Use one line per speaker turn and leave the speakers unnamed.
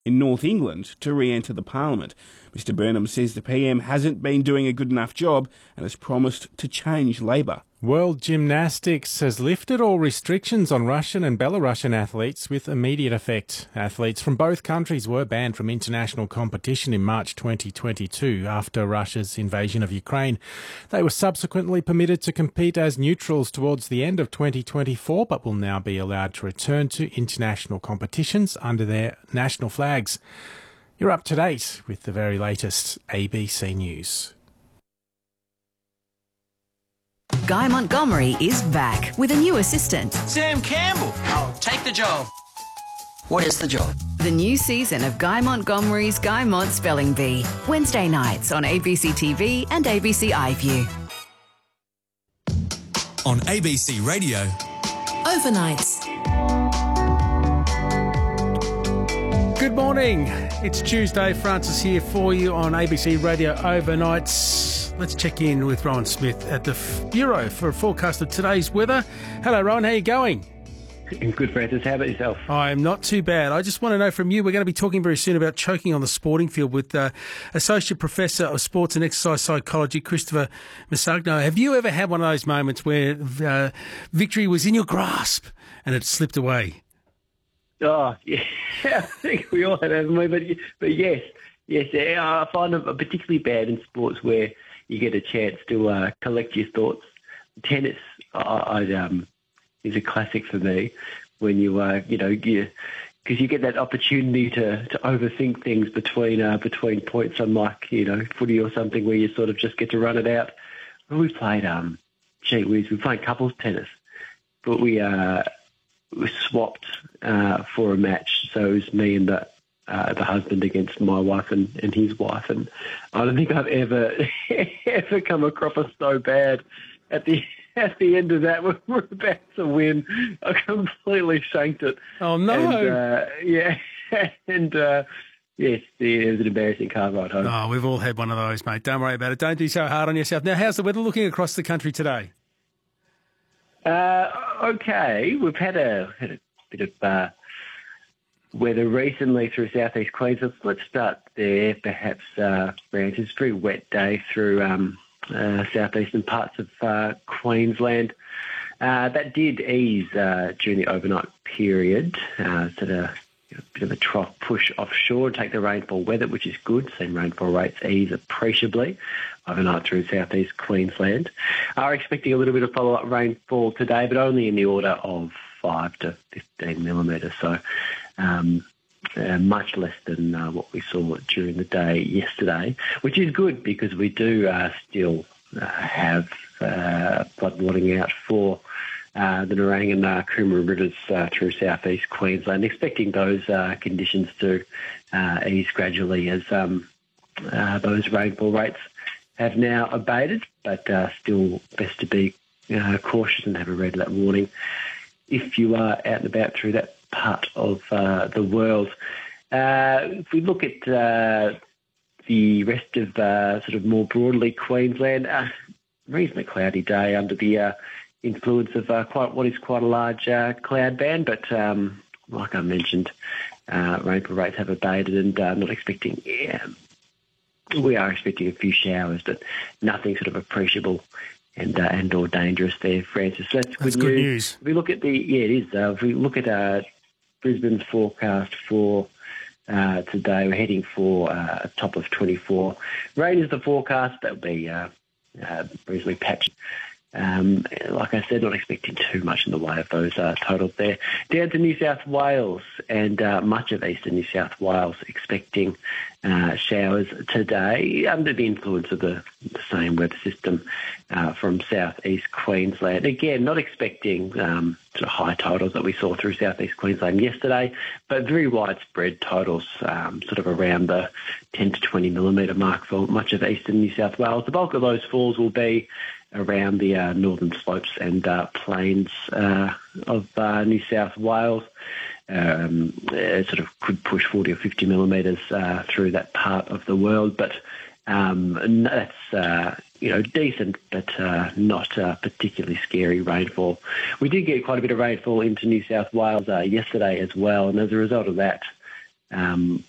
in North England to re-enter the Parliament. Mr Burnham says the PM hasn't been doing a good enough job and has promised to change Labor.
World Gymnastics has lifted all restrictions on Russian and Belarusian athletes with immediate effect. Athletes from both countries were banned from international competition in March 2022 after Russia's invasion of Ukraine. They were subsequently permitted to compete as neutrals towards the end of 2024, but will now be allowed to return to international competitions under their national flags. You're up to date with the very latest ABC News.
Guy Montgomery is back with a new assistant.
Sam Campbell. I'll take the job. What is the job?
The new season of Guy Montgomery's Guy Mont Spelling Bee. Wednesday nights on ABC TV and ABC iView.
On ABC Radio.
Overnights.
Good morning. It's Tuesday. Francis here for you on ABC Radio Overnights. Let's check in with Rowan Smith at the Bureau for a forecast of today's weather. Hello, Rowan. How are you going?
Good, Francis. How about yourself?
I'm not too bad. I just want to know from you, we're going to be talking very soon about choking on the sporting field with Associate Professor of Sports and Exercise Psychology, Christopher Masagno. Have you ever had one of those moments where victory was in your grasp and it slipped away?
Oh, yeah, I think we all have, haven't we? But yes, I find it particularly bad in sports where you get a chance to collect your thoughts. Tennis is a classic for me when because you get that opportunity to overthink things between points, unlike footy or something where you sort of just get to run it out. Well, we played we played couples tennis, but we swapped for a match, so it was me and the husband against my wife and his wife, and I don't think I've ever come across us so bad at the end of that. We're about to win. I completely shanked it.
Oh no!
And yes, it was an embarrassing car ride home.
Oh, we've all had one of those, mate. Don't worry about it. Don't be so hard on yourself. Now, how's the weather looking across the country today?
Okay, we've had a bit of weather recently through southeast Queensland. Let's start there, perhaps. It's a very wet day through southeastern parts of Queensland. That did ease during the overnight period. Sort of a bit of a trough push offshore, take the rainfall with it, which is good. Seen rainfall rates ease appreciably overnight through southeast Queensland. Are expecting a little bit of follow-up rainfall today, but only in the order of 5 to 15 millimetres. So much less than what we saw during the day yesterday, which is good because we do still have flood warning out for the Nerang and Coomera rivers through southeast Queensland, expecting those conditions to ease gradually as those rainfall rates have now abated, but still best to be cautious and have a red alert warning if you are out and about through that part of the world. If we look at the rest of sort of more broadly Queensland, reasonably cloudy day under the influence of quite a large cloud band, but like I mentioned, rainfall rates have abated and not expecting. We are expecting a few showers, but nothing sort of appreciable and or dangerous there, Francis. So that's good news. If we look at it is. If we look at Brisbane's forecast for today, we're heading for a top of 24. Rain is the forecast. That'll be reasonably patchy. Like I said, not expecting too much in the way of those totals there. Down to New South Wales and much of eastern New South Wales expecting showers today under the influence of the same weather system from southeast Queensland. Again, not expecting sort of high totals that we saw through southeast Queensland yesterday, but very widespread totals, sort of around the 10 to 20 millimetre mark for much of eastern New South Wales. The bulk of those falls will be around the northern slopes and plains of New South Wales. It sort of could push 40 or 50 millimetres through that part of the world, but that's decent, but not particularly scary rainfall. We did get quite a bit of rainfall into New South Wales yesterday as well, and as a result of that,